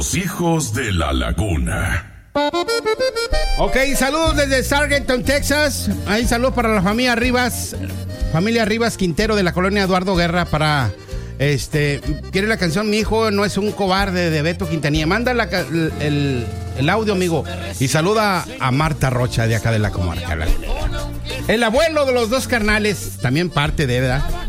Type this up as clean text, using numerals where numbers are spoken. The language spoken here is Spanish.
Los hijos de la laguna. Ok, saludos desde Sargentton, Texas. Ahí saludos para la familia Rivas Quintero de la colonia Eduardo Guerra. Para quiere la canción Mi hijo no es un cobarde, de Beto Quintanilla. Manda el audio, amigo, y saluda a Marta Rocha de acá de la comarca. El abuelo de los dos carnales, también parte de, ¿verdad?